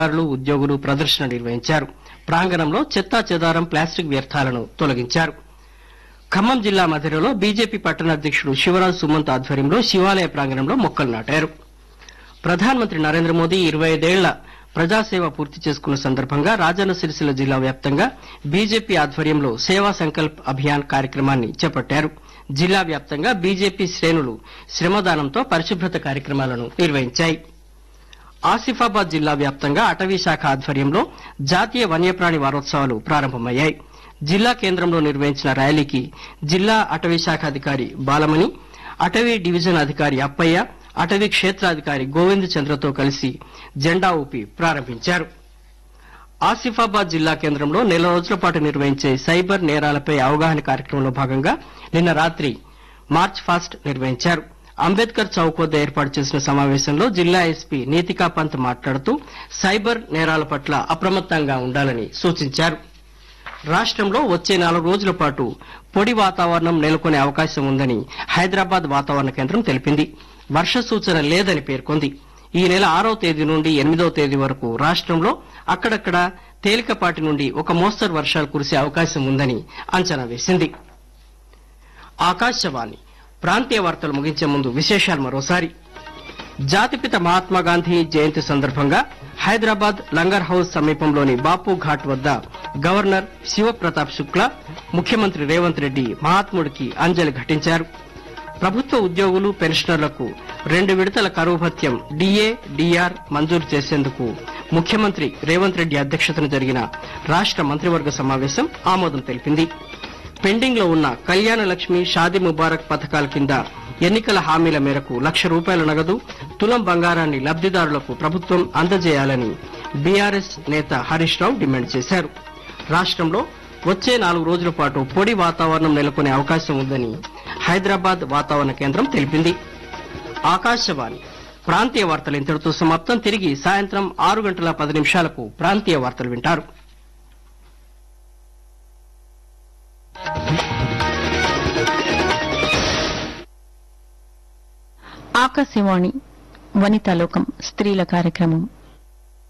అధికారులు ఉద్యోగులు ప్రదర్శన నిర్వహించారు. ప్రాంగణంలో చెత్తా చెదారం ప్లాస్టిక్ వ్యర్థాలను తొలగించారు. ఖమ్మం జిల్లా మధిరలో బీజేపీ పట్టణ అధ్యక్షుడు శివరాజ్ సుమంత్ ఆధ్వర్యంలో శివాలయ ప్రాంగణంలో మొక్కలు నాటారు. ప్రధానమంత్రి నరేంద్ర మోదీ 25 ఏళ్ల ప్రజాసేవ పూర్తి చేసుకున్న సందర్భంగా రాజన్న సిరిసిల్ల జిల్లా వ్యాప్తంగా బీజేపీ ఆధ్వర్యంలో సేవా సంకల్ప్ అభియాన్ కార్యక్రమాన్ని చేపట్టారు. జిల్లా వ్యాప్తంగా బీజేపీ శ్రేణులు శ్రమదానంతో పరిశుభ్రత కార్యక్రమాలను నిర్వహించాయి. ఆసిఫాబాద్ జిల్లా వ్యాప్తంగా అటవీ శాఖ ఆధ్వర్యంలో జాతీయ వన్యప్రాణి వారోత్సవాలు ప్రారంభమయ్యాయి. జిల్లా కేంద్రంలో నిర్వహించిన ర్యాలీకి జిల్లా అటవీ శాఖ అధికారి బాలమణి, అటవీ డివిజన్ అధికారి అప్పయ్య, అటవీ క్షేత్రాధికారి గోవింద్ చంద్రతో కలిసి జెండా ఊపి ప్రారంభించారు. ఆసిఫాబాద్ జిల్లా కేంద్రంలో నెల రోజుల పాటు నిర్వహించే సైబర్ నేరాలపై అవగాహన కార్యక్రమంలో భాగంగా నిన్న రాత్రి మార్చ్ ఫాస్ట్ నిర్వహించారు. అంబేద్కర్ చౌక్ వద్ద ఏర్పాటు చేసిన సమావేశంలో జిల్లా ఎస్పీ నీతికా పంత్ మాట్లాడుతూ సైబర్ నేరాల పట్ల అప్రమత్తంగా ఉండాలని సూచించారు. రాష్ట్రంలో వచ్చే 4 రోజుల పాటు పొడి వాతావరణం నెలకొనే అవకాశం ఉందని హైదరాబాద్ వాతావరణ కేంద్రం తెలిపింది. వర్ష సూచన లేదని పేర్కొంది. ఈ నెల 6వ తేదీ నుండి 8వ తేదీ వరకు రాష్ట్రంలో అక్కడక్కడ తేలికపాటి నుండి ఒక మోస్తరు వర్షాలు కురిసే అవకాశం ఉందని అంచనా వేసింది. ఆకాశవాణి ప్రాంతీయ వార్తలు ముగించే ముందు విశేషాలు మరోసారి. జాతిపిత మహాత్మాగాంధీ జయంతి సందర్భంగా హైదరాబాద్ లంగర్ హౌస్ సమీపంలోని బాపు ఘాట్ వద్ద గవర్నర్ శివప్రతాప్ శుక్లా, ముఖ్యమంత్రి రేవంత్ రెడ్డి మహాత్ముడికి అంజలి ఘటించారు. ప్రభుత్వ ఉద్యోగులు పెన్షనర్లకు 2 విడతల కరువు భత్యం డిఏ, డిఆర్ మంజూరు చేసేందుకు ముఖ్యమంత్రి రేవంత్ రెడ్డి అధ్యక్షతన జరిగిన రాష్ట్ర మంత్రివర్గ సమావేశం ఆమోదం తెలిపింది. పెండింగ్ లో ఉన్న కళ్యాణ లక్ష్మి, షాదీ ముబారక్ పథకాల కింద ఎన్నికల హామీల మేరకు ₹1,00,000 నగదు, తులం బంగారాన్ని లబ్దిదారులకు ప్రభుత్వం అందజేయాలని బీఆర్ఎస్ నేత హరీష్ రావు డిమాండ్ చేశారు. రాష్ట్రంలో వచ్చే 4 రోజుల పాటు పొడి వాతావరణం నెలకొనే అవకాశం ఉందని హైదరాబాద్ వాతావరణ కేంద్రం తెలిపింది. ఆకాశవాణి ప్రాంతీయ వార్తలు ఇంతటితో సమాప్తం. తిరిగి సాయంత్రం 6:10 ప్రాంతీయ వార్తలు వింటారు. ఆకాశవాణి వనితాలోకం స్త్రీల కార్యక్రమం.